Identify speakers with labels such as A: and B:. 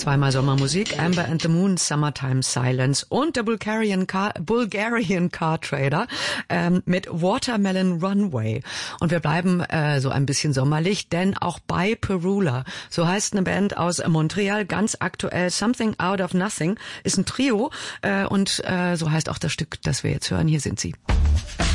A: Zweimal Sommermusik, Amber and the Moon, Summertime Silence und der Bulgarian Car Trader mit Watermelon Runway. Und wir bleiben so ein bisschen sommerlich, denn auch bei Perula, so heißt eine Band aus Montreal, ganz aktuell, Something Out of Nothing, ist ein Trio und so heißt auch das Stück, das wir jetzt hören. Hier sind sie.